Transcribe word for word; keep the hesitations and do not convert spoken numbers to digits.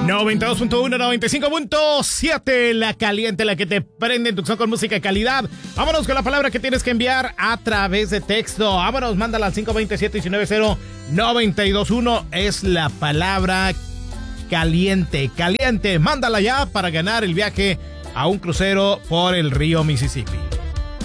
noventa y dos punto uno, noventa y cinco punto siete, la caliente, la que te prende en tu con música de calidad. Vámonos con la palabra que tienes que enviar a través de texto. Vámonos, mándala al cinco dos siete, uno nueve cero, nueve dos uno. Es la palabra caliente, caliente. Mándala ya para ganar el viaje a un crucero por el río Mississippi.